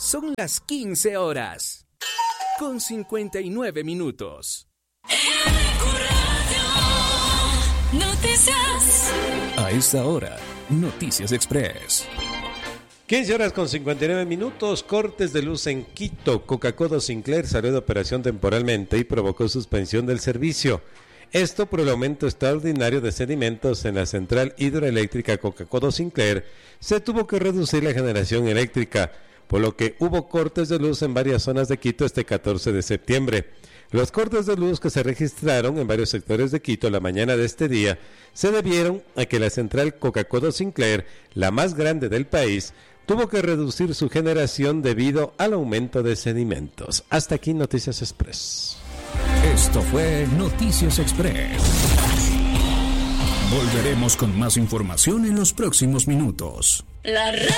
Son las 15 horas. Con 59 minutos. Noticias. A esta hora, Noticias Express. 15 horas con 59 minutos, cortes de luz en Quito. Coca-Cola Sinclair salió de operación temporalmente y provocó suspensión del servicio. Esto por el aumento extraordinario de sedimentos en la central hidroeléctrica Coca-Cola Sinclair. Se tuvo que reducir la generación eléctrica, por lo que hubo cortes de luz en varias zonas de Quito este 14 de septiembre. Los cortes de luz que se registraron en varios sectores de Quito la mañana de este día se debieron a que la central Coca-Cola Sinclair, la más grande del país, tuvo que reducir su generación debido al aumento de sedimentos. Hasta aquí Noticias Express. Esto fue Noticias Express. Volveremos con más información en los próximos minutos. La